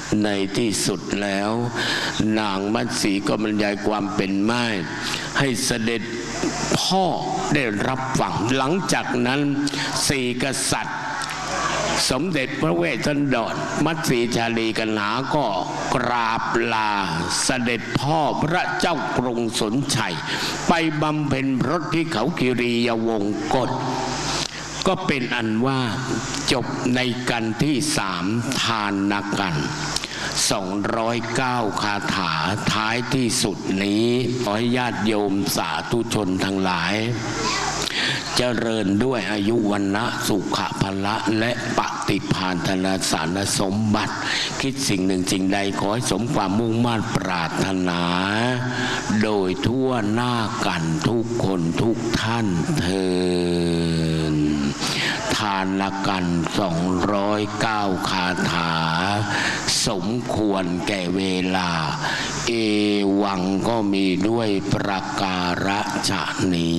ในที่สุดแล้วนางมัตสีก็บรรยายความเป็นม่ายให้เสด็จพ่อได้รับฟังหลังจากนั้นสี่กษัตริย์สมเด็จพระเวสสันดรมัตสีชาลีกันหาก็กราบลาเสด็จพ่อพระเจ้ากรุงสนชัยไปบำเพ็ญพรตที่เขาคิรียวงกฏก็เป็นอันว่าจบในกันที่3ทานกัน209คาถาท้ายที่สุดนี้ขอให้ญาติโยมสาธุชนทั้งหลายเจริญด้วยอายุวรรณะสุขภละและปฏิภาณธนสารสมบัติคิดสิ่งหนึ่งสิ่งใดขอให้สมความมุ่งมั่นปรารถนาโดยทั่วหน้ากันทุกคนทุกท่านเถิดทานกัน209คาถาสมควรแก่เวลาเอวังก็มีด้วยประการฉะนี้